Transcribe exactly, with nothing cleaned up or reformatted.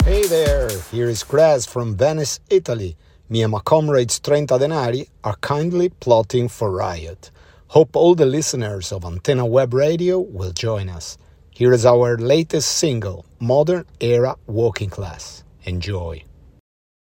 Hey there, here is Graz from Venice, Italy. Me and my comrades Trenta Denari are kindly plotting for riot. Hope all the listeners of Antenna Web Radio will join us. Here is our latest single, Modern Era Walking Class. Enjoy.